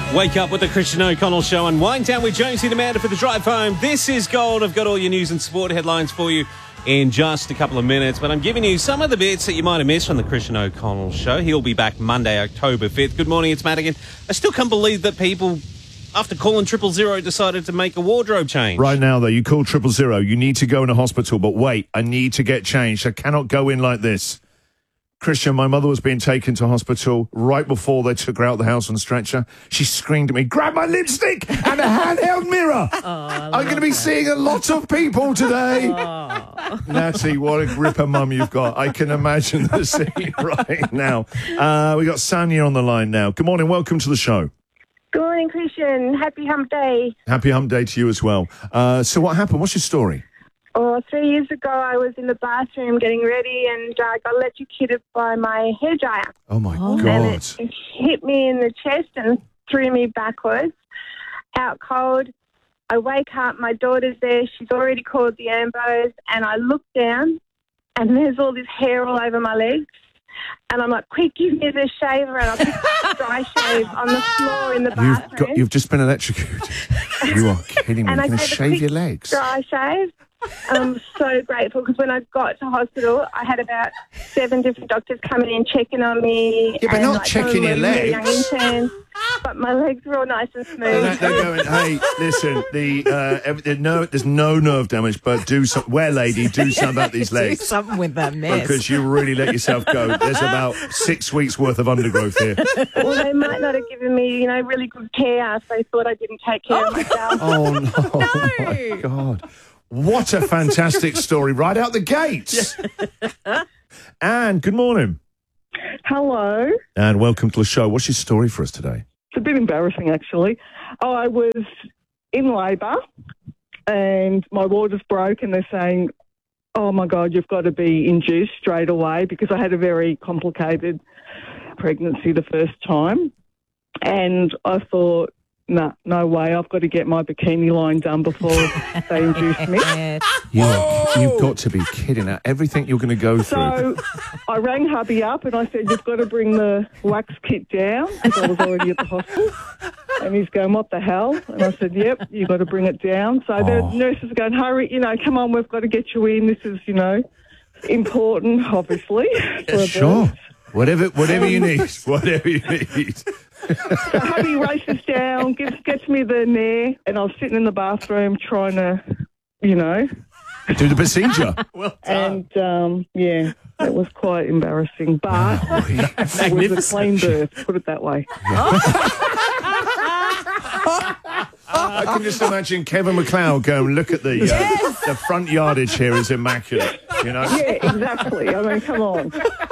Wake up with the Christian O'Connell Show and wind down with Jonesy and Amanda for the drive home. This is Gold. I've got all your news and sport headlines for you in just a couple of minutes, but I'm giving you some of the bits that you might have missed from the Christian O'Connell Show. He'll be back Monday, October 5th. Good morning, it's Matt again. I still can't believe that people, after calling 000, decided to make a wardrobe change. Right now, though, you call 000, you need to go in a hospital, but wait, I need to get changed. I cannot go in like this. Christian, my mother was being taken to hospital right before they took her out of the house on a stretcher. She screamed at me, grab my lipstick and a handheld mirror. I'm going to be seeing a lot of people today. Natty, what a gripper mum you've got. I can imagine the scene right now. We got Sanya on the line now. Good morning. Welcome to the show. Good morning, Christian. Happy hump day. Happy hump day to you as well. So what happened? What's your story? 3 years ago, I was in the bathroom getting ready and got electrocuted by my hairdryer. Oh, my God. And it hit me in the chest and threw me backwards, out cold. I wake up, my daughter's there. She's already called the ambos, and I look down, and there's all this hair all over my legs. And I'm like, quick, give me the shaver. And I put dry shave on the floor in the bathroom. You've just been electrocuted. You are kidding me. And You're going I to gave a shave quick your legs? Dry shave. I'm so grateful because when I got to hospital, I had about 7 different doctors coming in checking on me. Yeah, but not checking your legs. Young interns, but my legs were all nice and smooth. They're going, hey, listen, there's no nerve damage, but do lady, do something about these legs. Do something with that mess. Because you really let yourself go. There's about 6 weeks worth of undergrowth here. Well, they might not have given me, really good care if they thought I didn't take care of myself. Oh, no. Oh, my God. What a fantastic story right out the gates. Anne, good morning. Hello. And welcome to the show. What's your story for us today? It's a bit embarrassing, actually. I was in labour and my water's broke and they're saying, oh, my God, you've got to be induced straight away because I had a very complicated pregnancy the first time. And I thought, no way, I've got to get my bikini line done before they induce me. You've got to be kidding. Now, everything you're going to go through. So I rang hubby up and I said, you've got to bring the wax kit down because I was already at the hospital. And he's going, what the hell? And I said, yep, you've got to bring it down. So the nurses are going, hurry, come on, we've got to get you in. This is, important, obviously. Sure. Whatever you need. Whatever you need. So hubby races down, gets me the nair, and I was sitting in the bathroom trying to, do the procedure. Well done. And, it was quite embarrassing. But it was a clean birth, put it that way. I can just imagine Kevin McLeod going, look at the front yardage here is immaculate, Yeah, exactly. I mean, come on.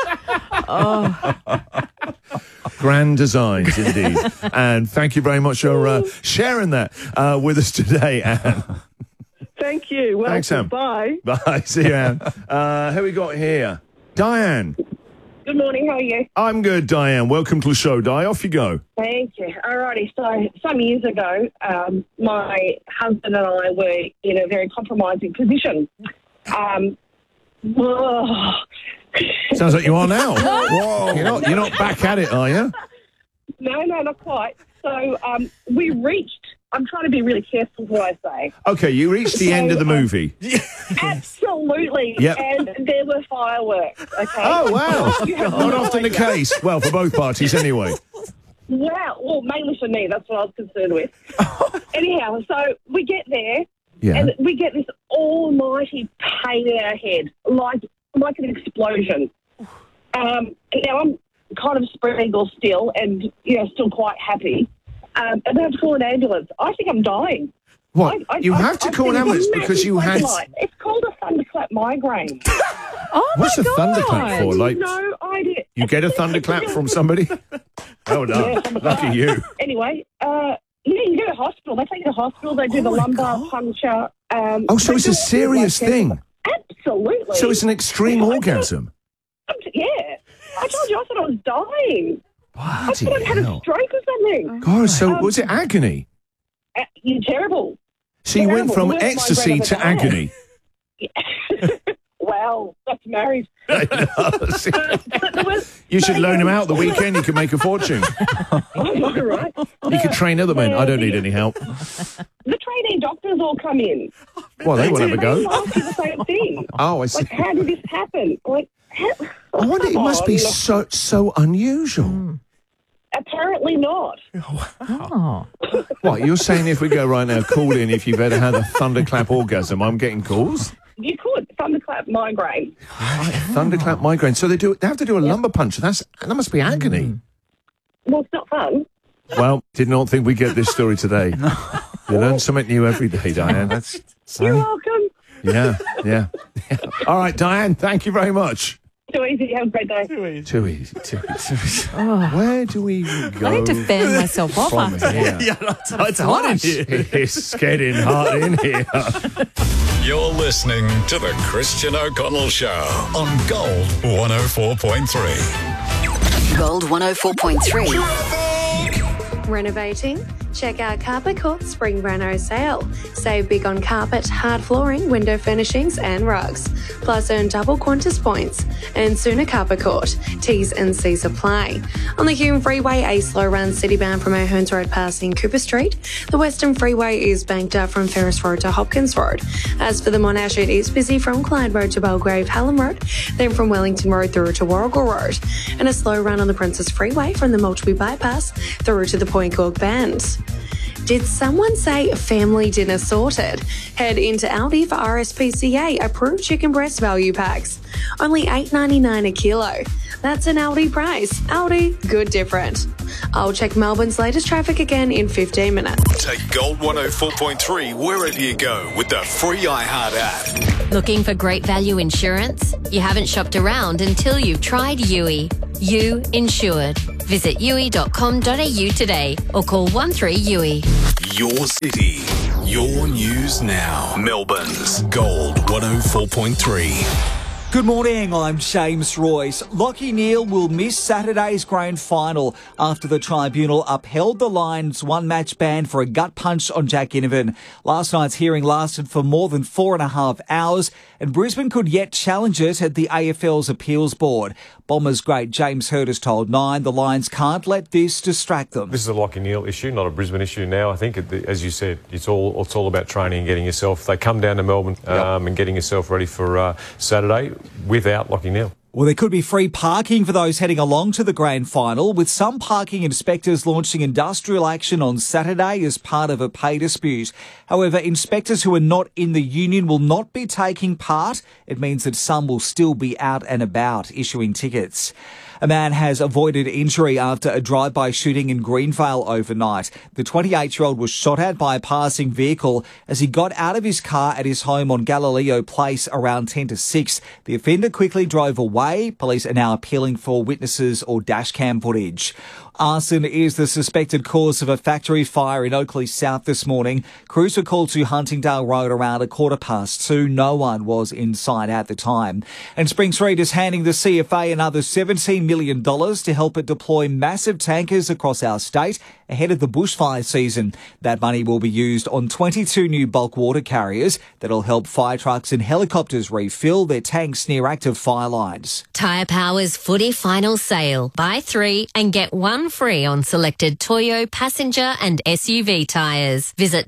Grand designs, indeed. And thank you very much for sharing that with us today, Anne. Thank you. Well, thanks, Anne. Bye. Bye. See you, Anne. Who we got here? Diane. Good morning, how are you? I'm good, Diane. Welcome to the show, Di. Off you go. Thank you. Alrighty, so some years ago, my husband and I were in a very compromising position. Sounds like you are now. Whoa. You're not back at it, are you? No, not quite. So we reached, I'm trying to be really careful what I say. Okay, you reached the end of the movie. Absolutely. Yep. And there were fireworks, okay? Oh, wow. Not often the case. Well, for both parties anyway. Wow. Well, mainly for me. That's what I was concerned with. Anyhow, so we get there and we get this almighty pain in our head, like an explosion. Now I'm kind of spread-eagle still and, still quite happy. And I have to call an ambulance. I think I'm dying. What? You have to call an ambulance because you had... It's called a thunderclap migraine. What's a thunderclap for? Like, no idea. You get a thunderclap from somebody? Oh, no. Yeah, Lucky you. Anyway, you go to hospital. They take you to hospital. They do the lumbar puncture. So it's a serious thing. Absolutely. So it's an extreme orgasm. Yeah. I told you, I thought I was dying. I thought I'd had a stroke or something. God, so was it agony? You're terrible. So you went from ecstasy to agony. Wow. well, got married. You should loan him out the weekend. You could make a fortune. I know, right? You could train other men. I don't need any help. The trainee doctors all come in. Well, they won't have a They go. ask you the same thing. Oh, I see. Like, how did this happen? Like, I wonder, it must be so unusual. Apparently not. What, you're saying if we go right now, call in if you've ever had a thunderclap orgasm, I'm getting calls? You could thunderclap migraine. Thunderclap migraine. So they have to do a lumbar puncture. That must be agony. Well, it's not fun. Well, did not think we'd get this story today. You learn something new every day, Diane. You're welcome. Yeah. All right, Diane, thank you very much. Too easy. Have a great day. Too easy. Where do we go? I need to fan myself off from after here? It's hot in here. It's getting hot in here. You're listening to the Christian O'Connell Show on Gold 104.3. Gold 104.3. Renovating? Check out Carpet Court's Spring Reno sale. Save big on carpet, hard flooring, window furnishings and rugs. Plus earn double Qantas points. Earn sooner Carpet Court. T's and C's apply. On the Hume Freeway, a slow run citybound from O'Hearns Road passing Cooper Street. The Western Freeway is banked up from Ferris Road to Hopkins Road. As for the Monash, it is busy from Clyde Road to Belgrave Hallam Road, then from Wellington Road through to Warrigal Road. And a slow run on the Princess Freeway from the Maltby Bypass through to the Point Gorg Bend. Did someone say family dinner sorted? Head into Aldi for RSPCA approved chicken breast value packs. Only $8.99 a kilo. That's an Aldi price. Aldi, good different. I'll check Melbourne's latest traffic again in 15 minutes. Take Gold 104.3 wherever you go with the free iHeart app. Looking for great value insurance? You haven't shopped around until you've tried Yui. You Insured. Visit yui.com.au today or call 13-YUI. Your city, your news now. Melbourne's Gold 104.3. Good morning, I'm James Royce. Lachie Neale will miss Saturday's grand final after the tribunal upheld the Lions' one-match ban for a gut punch on Jack Ginnivan. Last night's hearing lasted for more than 4.5 hours, and Brisbane could yet challenge it at the AFL's appeals board. Bombers great James Hird has told Nine the Lions can't let this distract them. This is a Lachie Neale issue, not a Brisbane issue now. I think, as you said, it's all about training and getting yourself. They come down to Melbourne and getting yourself ready for Saturday without Lachie Neale. Well, there could be free parking for those heading along to the grand final, with some parking inspectors launching industrial action on Saturday as part of a pay dispute. However, inspectors who are not in the union will not be taking part. It means that some will still be out and about issuing tickets. A man has avoided injury after a drive-by shooting in Greenvale overnight. The 28-year-old was shot at by a passing vehicle as he got out of his car at his home on Galileo Place around 10 to 6. The offender quickly drove away. Police are now appealing for witnesses or dashcam footage. Arson is the suspected cause of a factory fire in Oakley South this morning. Crews were called to Huntingdale Road around 2:15. No one was inside at the time. And Spring Street is handing the CFA another $17 million to help it deploy massive tankers across our state ahead of the bushfire season. That money will be used on 22 new bulk water carriers that'll help fire trucks and helicopters refill their tanks near active fire lines. Tyre Power's footy final sale. Buy 3 and get 1 free on selected Toyo, passenger and SUV tyres. Visit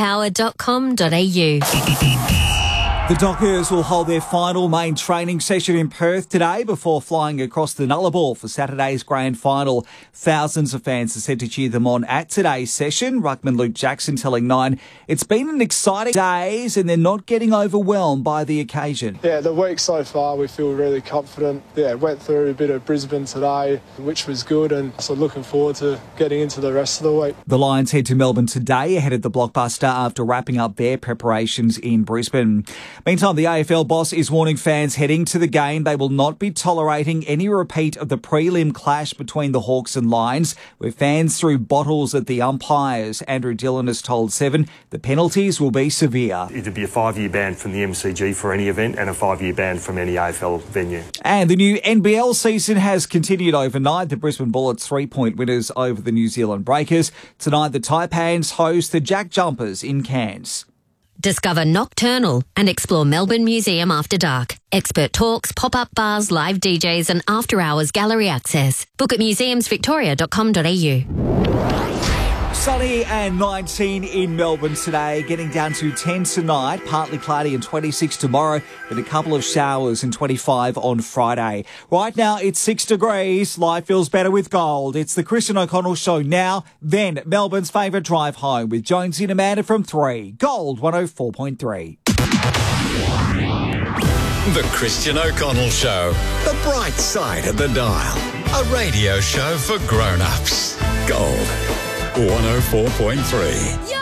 tyrepower.com.au. The Dockers will hold their final main training session in Perth today before flying across the Nullarbor for Saturday's grand final. Thousands of fans are set to cheer them on at today's session. Ruckman Luke Jackson telling Nine, it's been an exciting days and they're not getting overwhelmed by the occasion. Yeah, the week so far we feel really confident. Yeah, went through a bit of Brisbane today, which was good, and so looking forward to getting into the rest of the week. The Lions head to Melbourne today ahead of the Blockbuster after wrapping up their preparations in Brisbane. Meantime, the AFL boss is warning fans heading to the game they will not be tolerating any repeat of the prelim clash between the Hawks and Lions, where fans threw bottles at the umpires. Andrew Dillon has told Seven the penalties will be severe. It'd be a 5-year ban from the MCG for any event and a 5-year ban from any AFL venue. And the new NBL season has continued overnight. The Brisbane Bullets 3-point winners over the New Zealand Breakers. Tonight, the Taipans host the Jack Jumpers in Cairns. Discover Nocturnal and explore Melbourne Museum after dark. Expert talks, pop-up bars, live DJs and after-hours gallery access. Book at museumsvictoria.com.au. Sunny and 19 in Melbourne today, getting down to 10 tonight, partly cloudy and 26 tomorrow, with a couple of showers and 25 on Friday. Right now it's 6 degrees. Life feels better with Gold. It's the Christian O'Connell Show now, then Melbourne's favourite drive home with Jonesy and Amanda from 3. Gold 104.3. The Christian O'Connell Show. The bright side of the dial. A radio show for grown-ups. Gold 104.3.